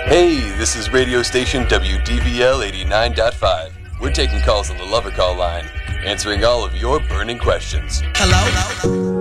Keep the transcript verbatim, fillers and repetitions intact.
Hey, this is radio station W D V L eighty-nine point five. We're taking calls on the Lover Call line, answering all of your burning questions. Hello? Hello?